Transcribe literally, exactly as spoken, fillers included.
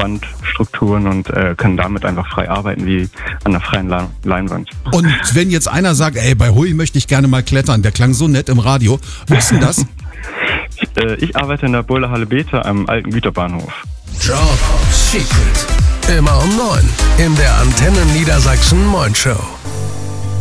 Wandstrukturen und äh, können damit einfach frei arbeiten wie an der freien La- Leinwand. Und wenn jetzt einer sagt, ey, bei Hui möchte ich gerne mal klettern, der klang so nett im Radio, wo ist denn das? äh, ich arbeite in der Boulderhalle Beta am alten Güterbahnhof. Job Secret. Immer um neun in der Antenne Niedersachsen Moin Show.